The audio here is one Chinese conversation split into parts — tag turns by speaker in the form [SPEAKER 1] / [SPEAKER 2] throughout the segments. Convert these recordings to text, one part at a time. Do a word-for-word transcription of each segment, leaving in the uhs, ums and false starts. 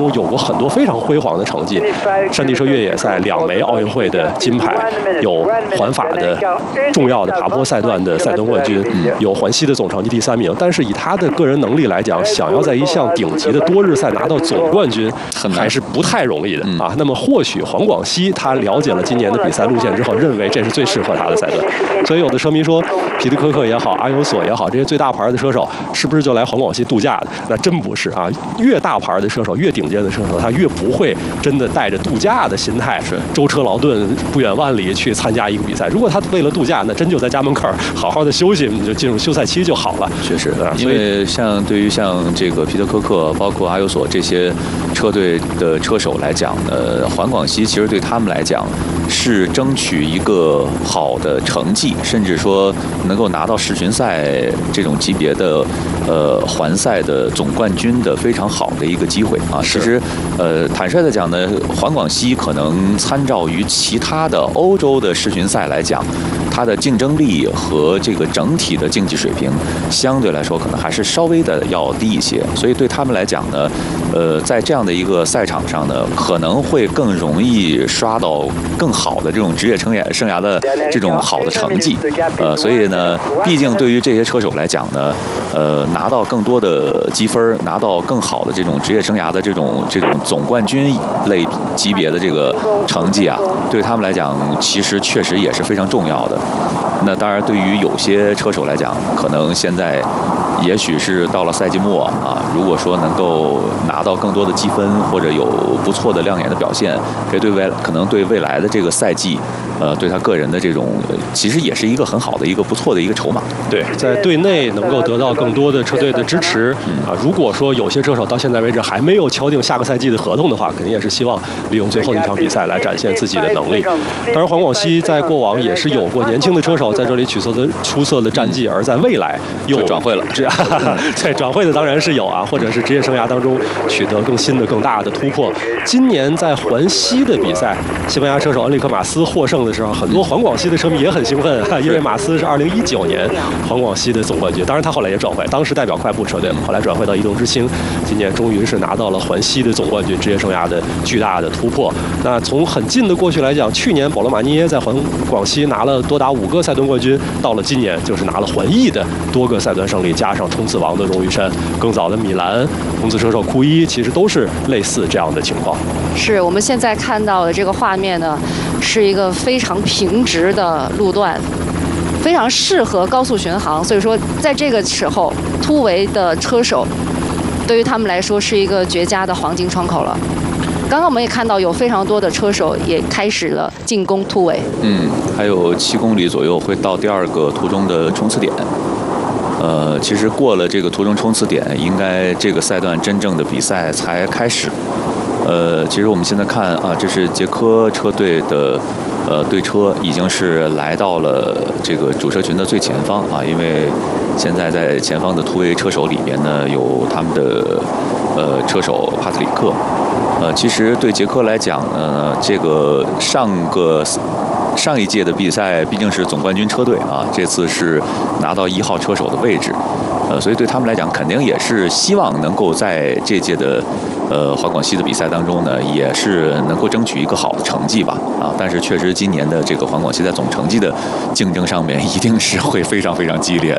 [SPEAKER 1] 中有过很多非常辉煌的成绩，山地车越野赛两枚奥运会的金牌，有环法的重要的爬坡赛段的赛段冠军，有环西的总成绩第三名。但是以他的个人能力来讲，想要在一项顶级的多日赛拿到总冠军，还是不太容易的啊。那么或许黄广西他了解了今年的比赛路线之后，认为这是最适合他的赛段。所以有的车迷说，皮特科克也好，阿尤索也好，这些最大牌的车手是不是就来黄广西度假的？那真不是啊！越大牌的车手，越顶尖的车手，他越不会真的带着度假的心态，舟车劳顿、不远万里去参加一个比赛。如果他为了度假，那真就在家门口好好的休息，你就进入休赛期就好了。
[SPEAKER 2] 确实，因为像对于像这个皮特科克，包括阿尤索这些车队的车手来讲，呃，环广西其实对他们来讲是争取一个好的成绩，甚至说能够拿到世巡赛这种级别的呃环赛的总冠军的非常好的一个机会啊。其实，呃，坦率的讲呢，环广西可能参照于其他的欧洲的世巡赛来讲，它的竞争力和这个整体的竞技水平相对来说可能还是稍微的要低一些，所以对他们来讲呢，呃，在这样的一个赛场上呢，可能会更容易刷到更好的这种职业生涯生涯的这种好的成绩，呃，所以呢，毕竟对于这些车手来讲呢，呃，拿到更多的积分，拿到更好的这种职业生涯的这种这种总冠军类级别的这个成绩啊，对他们来讲，其实确实也是非常重要的。那当然，对于有些车手来讲，可能现在也许是到了赛季末啊，如果说能够拿到更多的积分，或者有不错的亮眼的表现，这对未可能对未来的这个赛季，呃，对他个人的这种，其实也是一个很好的一个不错的一个筹码。
[SPEAKER 1] 对，在队内能够得到更多的车队的支持啊。如果说有些车手到现在为止还没有敲定下个赛季的合同的话，肯定也是希望利用最后一场比赛来展现自己的能力。当然，黄广西在过往也是有过年轻的车手在这里取得的出色的战绩，而在未来又
[SPEAKER 2] 转会了，
[SPEAKER 1] 这样对转会的当然是有啊，或者是职业生涯当中取得更新的、更大的突破。今年在环西的比赛，西班牙车手恩里克马斯获胜的时候，很多黄广西的车迷也很兴奋，因为马斯是二零一九年黄广西的总冠军，当然他后来也转会，当时代表快步车队，后来转会到移动之星，今年终于是拿到了环西的总冠军，职业生涯的巨大的突破。那从很近的过去来讲，去年保罗马尼耶在环广西拿了多达五个赛段冠军，到了今年就是拿了环意的多个赛段胜利，加上冲刺王的荣誉衫。更早的米兰冲刺车手库伊其实都是类似这样的情况。
[SPEAKER 3] 是我们现在看到的这个画面呢，是一个非常平直的路段，非常适合高速巡航。所以说，在这个时候，突围的车手对于他们来说是一个绝佳的黄金窗口了。刚刚我们也看到有非常多的车手也开始了进攻突围。
[SPEAKER 2] 嗯，还有七公里左右会到第二个途中的冲刺点。呃，其实过了这个途中冲刺点，应该这个赛段真正的比赛才开始。呃，其实我们现在看啊，这是捷克车队的呃队车已经是来到了这个主车群的最前方啊，因为现在在前方的突围车手里边呢，有他们的呃车手帕特里克。呃，其实对捷克来讲呢，这个上个上一届的比赛毕竟是总冠军车队啊，这次是拿到一号车手的位置，呃，所以对他们来讲，肯定也是希望能够在这届的呃环广西的比赛当中呢，也是能够争取一个好的成绩吧，啊，但是确实今年的这个环广西在总成绩的竞争上面，一定是会非常非常激烈的。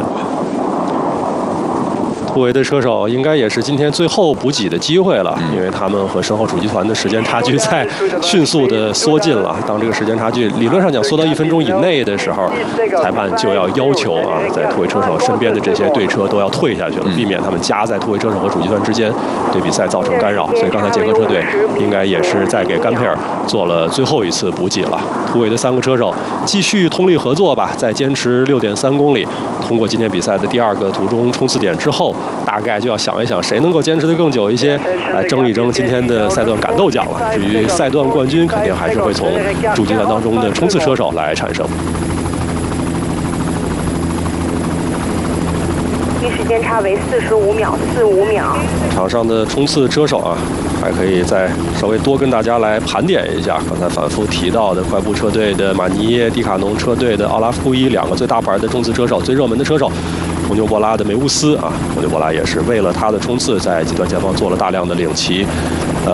[SPEAKER 1] 突围的车手应该也是今天最后补给的机会了，因为他们和身后主集团的时间差距在迅速的缩近了。当这个时间差距理论上讲缩到一分钟以内的时候，裁判就要要求啊，在突围车手身边的这些队车都要退下去了，避免他们夹在突围车手和主集团之间，对比赛造成干扰。所以刚才捷克车队应该也是在给甘佩尔做了最后一次补给了。突围的三个车手继续通力合作吧，在坚持六点三公里，通过今天比赛的第二个途中冲刺点之后，大概就要想一想谁能够坚持得更久一些，来争一争今天的赛段感斗奖了。至于赛段冠军，肯定还是会从主集团当中的冲刺车手来产生。
[SPEAKER 4] 时间差为四十五秒，四五秒。
[SPEAKER 1] 场上的冲刺车手啊，还可以再稍微多跟大家来盘点一下。刚才反复提到的快步车队的马尼耶、迪卡侬车队的奥拉夫库伊，两个最大牌的冲刺车手，最热门的车手。红牛博拉的梅乌斯啊，红牛博拉也是为了他的冲刺，在集团前方做了大量的领骑。